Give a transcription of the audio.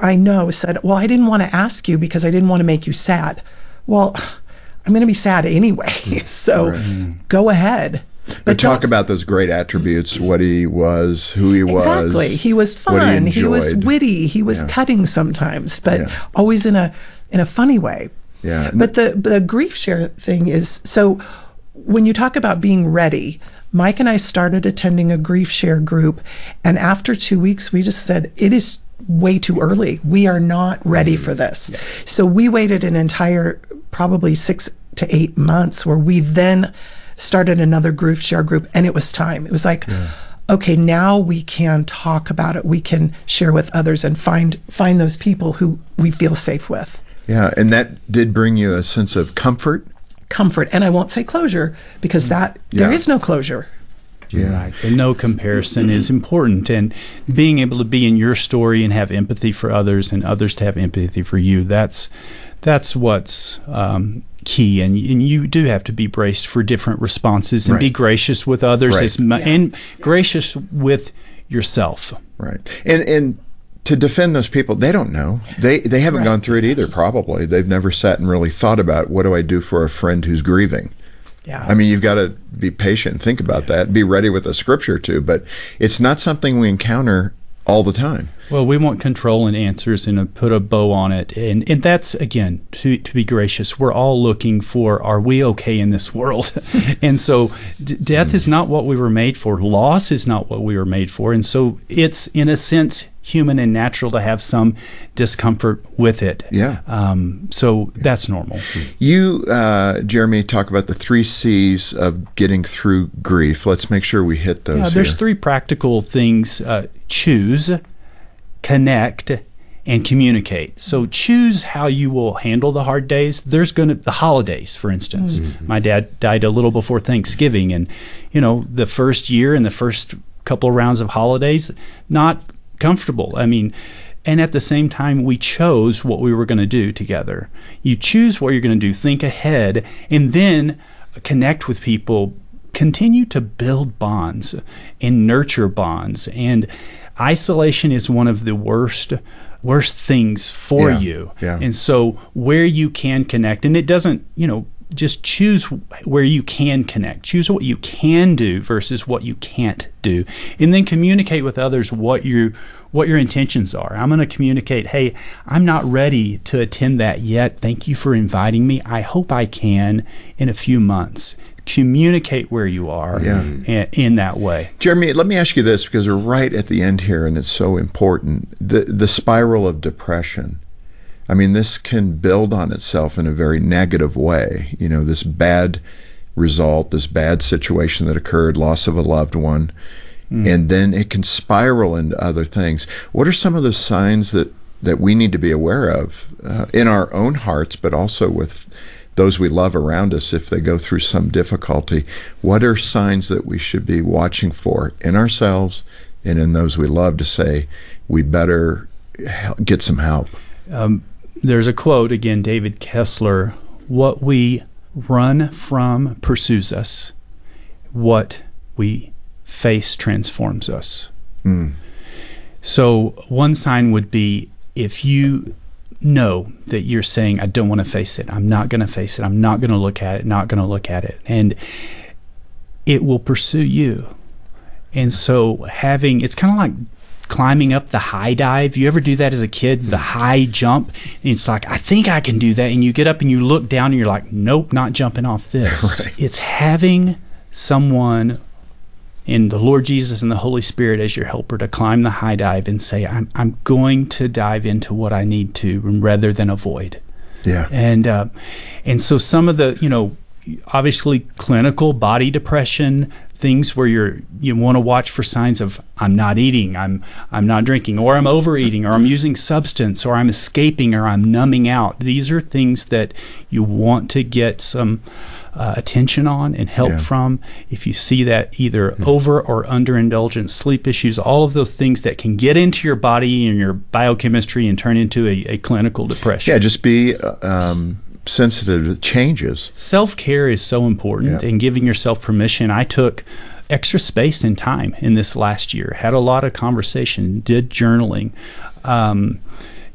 I know said, well, I didn't want to ask you because I didn't want to make you sad. Well, I'm going to be sad anyway, so go ahead. But talk about those great attributes, what he was, who he was. Exactly. He was fun. He was witty. He was cutting sometimes, but always in a funny way. Yeah. But the grief share thing is, so when you talk about being ready, Mike and I started attending a grief share group, and after 2 weeks, we just said, it is way too early. We are not ready for this. Yeah. So we waited an entire probably 6 to 8 months where we then started another grief share group, and it was time. It was like, okay, now we can talk about it. We can share with others and find those people who we feel safe with. Yeah, and that did bring you a sense of comfort? Comfort, and I won't say closure, because there is no closure. Yeah. Right. The no comparison is important, and being able to be in your story and have empathy for others and others to have empathy for you, that's what's key, and you do have to be braced for different responses and be gracious with others and gracious with yourself. Right. And to defend those people, they don't know. They haven't gone through it either, probably. They've never sat and really thought about, what do I do for a friend who's grieving? Yeah. I mean, you've got to be patient and think about that, be ready with a scripture too, but it's not something we encounter all the time. Well, we want control and answers and to put a bow on it. And that's, again, to be gracious, we're all looking for, are we okay in this world? And so death is not what we were made for. Loss is not what we were made for. And so it's, in a sense, human and natural to have some discomfort with it. Yeah. So that's normal. You, Jeremy, talk about the 3 C's of getting through grief. Let's make sure we hit those. There's 3 practical things. Choose, connect, and communicate. So choose how you will handle the hard days. There's the holidays, for instance. My dad died a little before Thanksgiving, and the first year and the first couple of rounds of holidays, not comfortable. I mean, and at the same time, we chose what we were going to do together. You choose what you're going to do, think ahead, and then connect with people. Continue to build bonds and nurture bonds. And isolation is one of the worst things for you. Yeah. And so where you can connect, and it doesn't, just choose where you can connect. Choose what you can do versus what you can't do. And then communicate with others what your intentions are. I'm going to communicate, hey, I'm not ready to attend that yet. Thank you for inviting me. I hope I can in a few months. Communicate where you are in that way. Jeremy, let me ask you this, because we're right at the end here, and it's so important. The spiral of depression. I mean, this can build on itself in a very negative way. This bad result, this bad situation that occurred, loss of a loved one, and then it can spiral into other things. What are some of the signs that we need to be aware of in our own hearts, but also with those we love around us if they go through some difficulty? What are signs that we should be watching for in ourselves and in those we love to say, we better get some help? There's a quote, again, David Kessler, what we run from pursues us. What we face transforms us. So one sign would be, if you know that you're saying, I don't want to face it, I'm not going to face it, I'm not going to look at it, not going to look at it, and it will pursue you. And so it's kind of like climbing up the high dive. You ever do that as a kid, the high jump? And it's like, I think I can do that. And you get up and you look down and you're like, nope, not jumping off this. Right. It's having someone in the Lord Jesus and the Holy Spirit as your helper to climb the high dive and say, I'm going to dive into what I need to rather than avoid. Yeah. And so some of the, obviously clinical body depression, things where you want to watch for signs of, I'm not eating, I'm not drinking, or I'm overeating, or I'm using substance, or I'm escaping, or I'm numbing out. These are things that you want to get some attention on and help from. If you see that either over or underindulgent sleep issues, all of those things that can get into your body and your biochemistry and turn into a clinical depression. Yeah, just be sensitive to changes. Self-care is so important, and giving yourself permission. I took extra space and time in this last year, had a lot of conversation, did journaling,